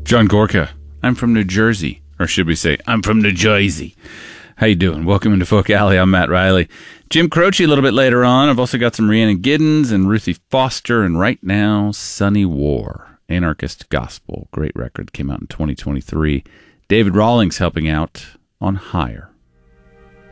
John Gorka. I'm from New Jersey. Or should we say, I'm from New Jersey. How you doing? Welcome into Folk Alley. I'm Matt Riley. Jim Croce a little bit later on. I've also got some Rhiannon Giddens and Ruthie Foster. And right now, Sunny War, Anarchist Gospel. Great record. Came out in 2023. David Rawlings helping out on Higher.